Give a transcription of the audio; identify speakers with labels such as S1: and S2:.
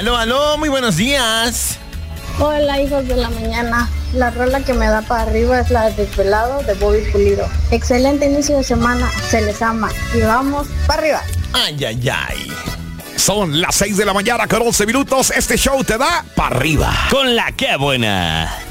S1: Aló, aló, muy buenos días.
S2: Hola, hijos de la mañana. La rola que me da para arriba es la de Desvelado de Bobby Pulido. Excelente inicio de semana, se les ama. Y vamos para arriba.
S1: Ay, ay, ay.
S3: Son las 6 de la mañana con 11 minutos. Este show te da para arriba.
S4: Con la que buena.